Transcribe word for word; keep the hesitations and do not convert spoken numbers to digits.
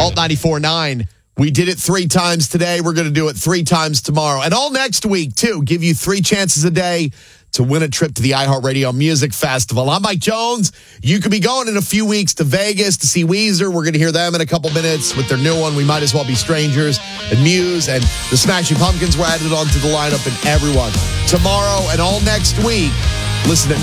Alt ninety-four point nine. We did it three times today. We're going to do it three times tomorrow. And all next week, too. Give you three chances a day to win a trip to the iHeartRadio Music Festival. I'm Mike Jones. You could be going in a few weeks to Vegas to see Weezer. We're going to hear them in a couple minutes with their new one, We Might As Well Be Strangers, and Muse, and the Smashing Pumpkins were added onto the lineup, and everyone. Tomorrow and all next week, listen to